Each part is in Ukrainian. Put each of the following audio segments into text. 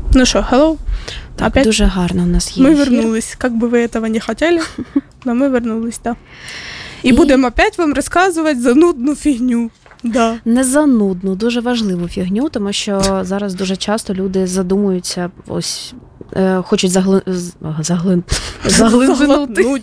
Ну що, hello? Так, Опять? дуже гарно у нас є Ми ефір. вернулись, как бы ви этого не хотели, но ми вернулись, да. І будемо опять вам розказувати занудну фігню. Да. Не занудну, дуже важливу фігню, тому що зараз дуже часто люди задумуються, ось хочуть заглибнути.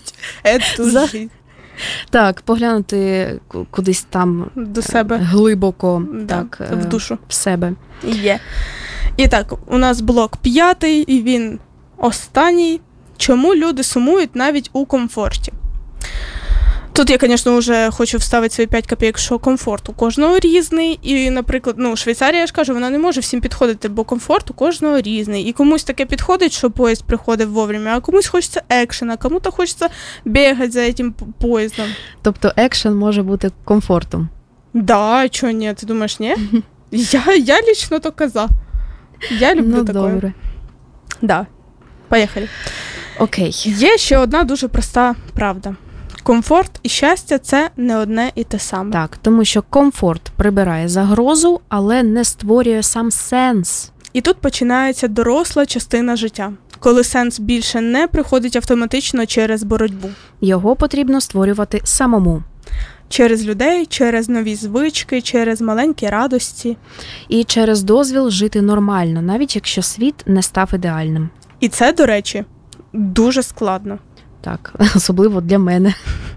Так, поглянути кудись там до себе. Глибоко, Да, так, в душу. в себе. Є. І так, у нас блок 5, і він останній. Чому люди сумують навіть у комфорті? Тут я, звісно, вже хочу вставити свої 5 копійок, що комфорт у кожного різний. І, наприклад, Швейцарія, я ж кажу, вона не може всім підходити, бо комфорт у кожного різний. І комусь таке підходить, що поїзд приходить вовремя, а комусь хочеться екшена, кому-то хочеться бігати за цим поїздом. Тобто екшен може бути комфортом? Да, чого ні? Ти думаєш, ні? Я лично то за. Я люблю таке. Ну, добре. Да. Поїхали. Окей. Є ще одна дуже проста правда. Комфорт і щастя – це не одне і те саме. Так, тому що комфорт прибирає загрозу, але не створює сам сенс. І тут починається доросла частина життя, коли сенс більше не приходить автоматично через боротьбу. Його потрібно створювати самому. Через людей, через нові звички, через маленькі радості. І через дозвіл жити нормально, навіть якщо світ не став ідеальним. І це, до речі, дуже складно. Так, особливо для мене.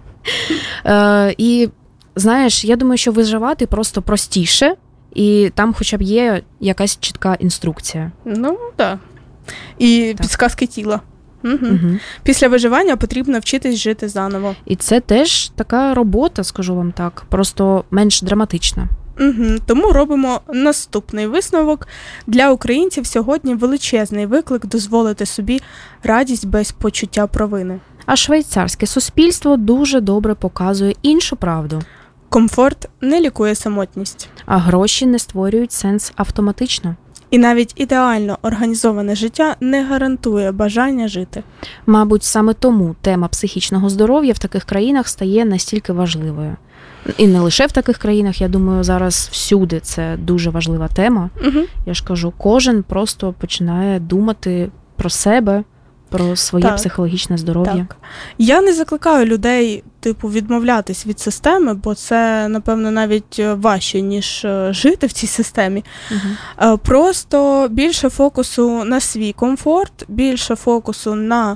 І, знаєш, я думаю, що виживати просто простіше, і там хоча б є якась чітка інструкція. Ну, так. І підсказки тіла. Угу. Угу. Після виживання потрібно вчитись жити заново. І це теж така робота, скажу вам так, просто менш драматична. Угу. Тому робимо наступний висновок. Для українців сьогодні величезний виклик дозволити собі радість без почуття провини. А швейцарське суспільство дуже добре показує іншу правду. Комфорт не лікує самотність. А гроші не створюють сенс автоматично. І навіть ідеально організоване життя не гарантує бажання жити. Мабуть, саме тому тема психічного здоров'я в таких країнах стає настільки важливою. І не лише в таких країнах, я думаю, зараз всюди це дуже важлива тема. Угу. Я ж кажу, кожен просто починає думати про себе, про своє психологічне здоров'я. Так. Я не закликаю людей, відмовлятись від системи, бо це, напевно, навіть важче, ніж жити в цій системі. Угу. Просто більше фокусу на свій комфорт, більше фокусу на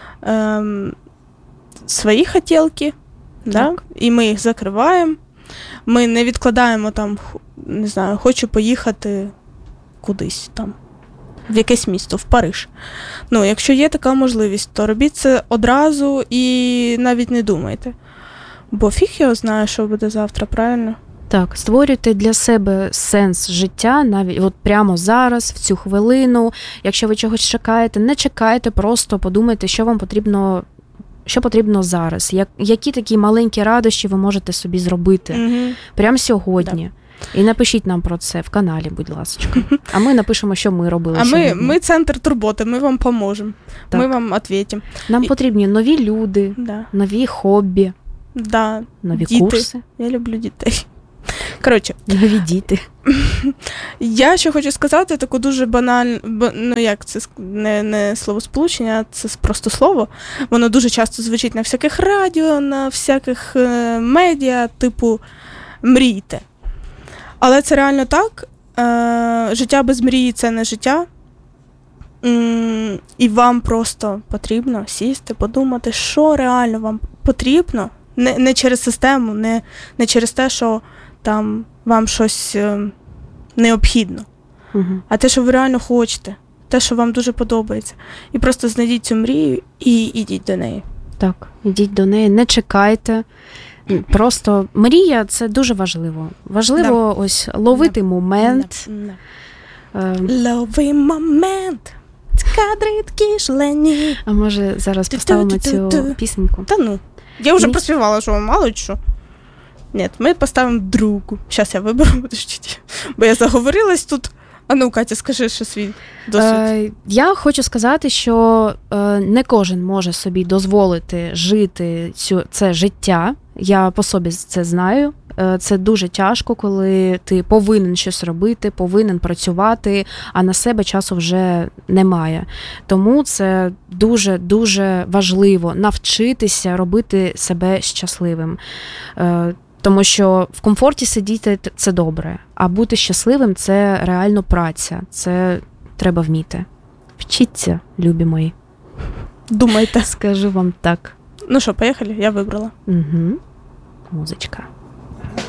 свої хотілки, да? І ми їх закриваємо. Ми не відкладаємо там, не знаю, хочу поїхати кудись там. В якесь місто, в Париж. Якщо є така можливість, то робіть це одразу і навіть не думайте. Бо фіг його знає, що буде завтра, правильно? Так, створюйте для себе сенс життя навіть от прямо зараз, в цю хвилину. Якщо ви чогось чекаєте, не чекайте, просто подумайте, що вам потрібно, що потрібно зараз. Які такі маленькі радощі ви можете собі зробити прямо сьогодні. Так. І напишіть нам про це в каналі, будь ласка. А ми напишемо, що ми робили сьогодні. Ми центр турботи, ми вам поможемо. Ми вам відповімо. Нам потрібні нові люди, нові хобі, нові курси. Я люблю дітей. Коротше. Нові діти. Я ще хочу сказати таку дуже банальну, це не словосполучення, це просто слово. Воно дуже часто звучить на всяких радіо, на всяких медіа, типу «мрійте». Але це реально так. Життя без мрії – це не життя. І вам просто потрібно сісти, подумати, що реально вам потрібно. Не через систему, не через те, що там вам щось необхідно. А те, що ви реально хочете. Те, що вам дуже подобається. І просто знайдіть цю мрію і йдіть до неї. Так, йдіть до неї, не чекайте. Просто мрія – це дуже важливо. Важливо ось ловити момент. Лови момент, кадри такі шалені. А може зараз поставимо цю пісеньку? Та я вже проспівала, що мало що. Ні, ми поставимо другу. Зараз я виберу, подождіть. Бо я заговорилась тут. Катя, скажи, що свій досвід. Я хочу сказати, що не кожен може собі дозволити жити це життя. Я по собі це знаю. Це дуже тяжко, коли ти повинен щось робити, повинен працювати, а на себе часу вже немає. Тому це дуже-дуже важливо навчитися робити себе щасливим. Тому що в комфорті сидіти – це добре, а бути щасливим – це реально праця, це треба вміти. Вчіться, любі мої. Думайте. Скажу вам так. Ну що, поїхали? Я вибрала. Угу. Музичка.